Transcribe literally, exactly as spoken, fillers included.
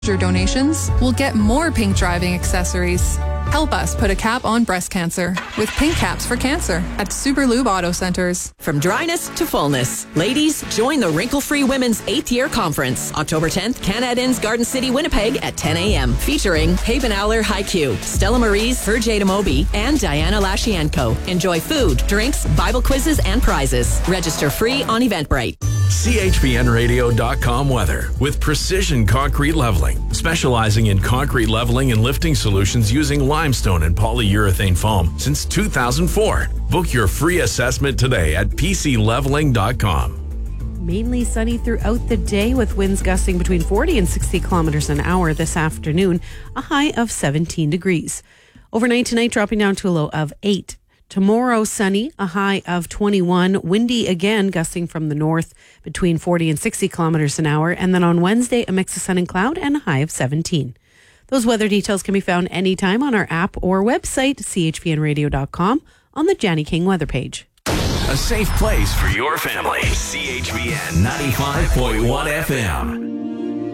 Your donations will get more Pink driving accessories. Help us put a cap on breast cancer with Pink Caps for Cancer at Superlube Auto Centers. From dryness to fullness, ladies, join the Wrinkle-Free Women's eighth Year Conference, October tenth, Canada Inns, Garden City, Winnipeg at ten a.m. Featuring Haven Aller Haiku, Stella Maries, Herjada Moby, and Diana Lashienko. Enjoy food, drinks, Bible quizzes, and prizes. Register free on Eventbrite. C H B N radio dot com weather with Precision Concrete Leveling, specializing in concrete leveling and lifting solutions using limestone and polyurethane foam since two thousand four. Book your free assessment today at p c leveling dot com. Mainly sunny throughout the day with winds gusting between forty and sixty kilometers an hour this afternoon, a high of seventeen degrees. Overnight tonight dropping down to a low of eight. Tomorrow, sunny, a high of twenty-one. Windy again, gusting from the north between forty and sixty kilometers an hour. And then on Wednesday, a mix of sun and cloud and a high of seventeen. Those weather details can be found anytime on our app or website, c h b n radio dot com, on the Janny King weather page. A safe place for your family. C H B N ninety-five point one F M.